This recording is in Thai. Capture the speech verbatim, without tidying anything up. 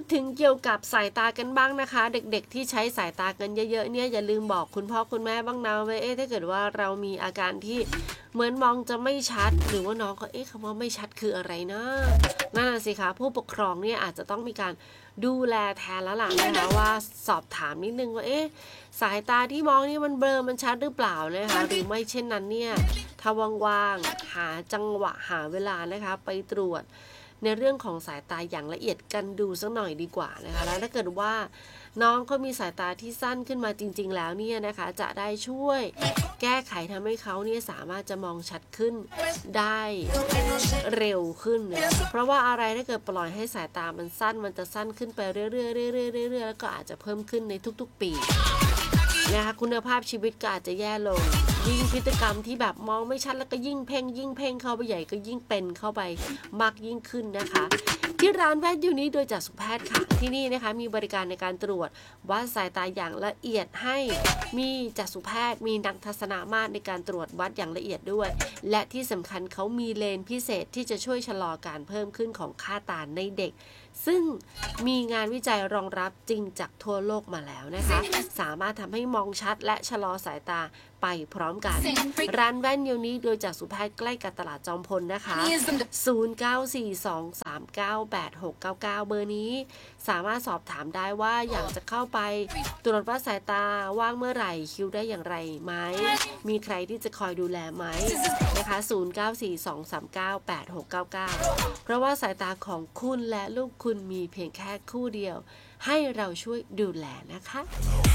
ถึงเกี่ยวกับสายตากันบ้างนะคะเด็กๆที่ใช้สายตากันเยอะๆเนี่ยอย่าลืมบอกคุณพ่อคุณแม่บ้างนะว่าเอ๊ะถ้าเกิดว่าเรามีอาการที่เหมือนมองจะไม่ชัดหรือว่าน้องก็เอ๊ะคำว่าไม่ชัดคืออะไรนะนั่นสิคะผู้ปกครองเนี่ยอาจจะต้องมีการดูแลแทนแล้วล่ะนะคะว่าสอบถามนิดนึงว่าเอ๊ะสายตาที่มองนี่มันเบลอมันชัดหรือเปล่านะคะหรือไม่เช่นนั้นเนี่ยถ้าว่างๆหาจังหวะหาเวลานะคะไปตรวจในเรื่องของสายตาอย่างละเอียดกันดูสักหน่อยดีกว่านะคะแล้วถ้าเกิดว่าน้องเขามีสายตาที่สั้นขึ้นมาจริงๆแล้วเนี่ยนะคะจะได้ช่วยแก้ไขทำให้เขาเนี่ยสามารถจะมองชัดขึ้นได้เร็วขึ้นเพราะว่าอะไรถ้าเกิดปล่อยให้สายตามันสั้นมันจะสั้นขึ้นไปเรื่อยๆเรื่อยๆเรื่อยๆแล้วก็อาจจะเพิ่มขึ้นในทุกๆปีนะคะคุณภาพชีวิตก็อาจจะแย่ลงยิ่งพฤติกรรมที่แบบมองไม่ชัดแล้วก็ยิ่งเพ่งยิ่งเพ่งเข้าไปใหญ่ก็ยิ่งเป็นเข้าไปมากยิ่งขึ้นนะคะที่ร้านแว่นยูนี้โดยจักษุแพทย์ค่ะที่นี่นะคะมีบริการในการตรวจวัดสายตาอย่างละเอียดให้มีจักษุแพทย์มีนักทัศนมาตรในการตรวจวัดอย่างละเอียดด้วยและที่สำคัญเขามีเลนส์พิเศษที่จะช่วยชะลอการเพิ่มขึ้นของค่าตาในเด็กซึ่งมีงานวิจัยรองรับจริงจากทั่วโลกมาแล้วนะคะสามารถทำให้มองชัดและชะลอสายตาไปพร้อมกันร้านแว่นยูนี้โดยจักษุแพทย์ใกล้กับตลาดจอมพลนะคะศูนย์ เก้า สี่ สอง สาม เก้า แปด หก เก้า เก้าเบอร์นี้สามารถสอบถามได้ว่าอยากจะเข้าไปตรวจวัดสายตาว่างเมื่อไหร่คิวได้อย่างไรไหมมีใครที่จะคอยดูแลไหมนะคะศูนย์ เก้า สี่ สอง สาม เก้า แปด หก เก้า เก้าเพราะว่าสายตาของคุณและลูกคุณมีเพียงแค่คู่เดียวให้เราช่วยดูแลนะคะ